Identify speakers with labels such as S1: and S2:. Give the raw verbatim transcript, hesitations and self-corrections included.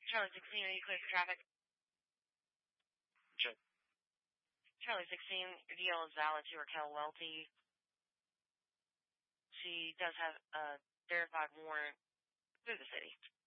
S1: Charlie sixteen, are you clear for traffic?
S2: Check.
S1: Charlie sixteen, your D L is valid to Raquel Welty. She does have a verified warrant through the city.